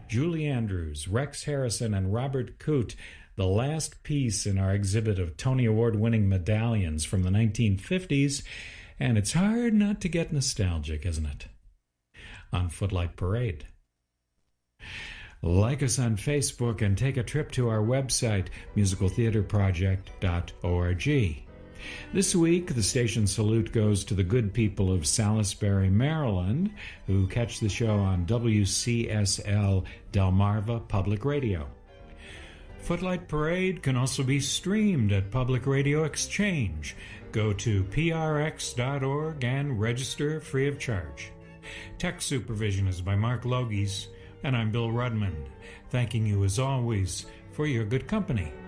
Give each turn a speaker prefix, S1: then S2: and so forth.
S1: Julie Andrews, Rex Harrison, and Robert Coote, the last piece in our exhibit of Tony Award-winning medallions from the 1950s, and it's hard not to get nostalgic, isn't it? On Footlight Parade. Like us on Facebook and take a trip to our website, musicaltheaterproject.org. This week, the station salute goes to the good people of Salisbury, Maryland, who catch the show on WCSL Delmarva Public Radio. Footlight Parade can also be streamed at Public Radio Exchange. Go to prx.org and register free of charge. Tech supervision is by Mark Logies, and I'm Bill Rudman, thanking you as always for your good company.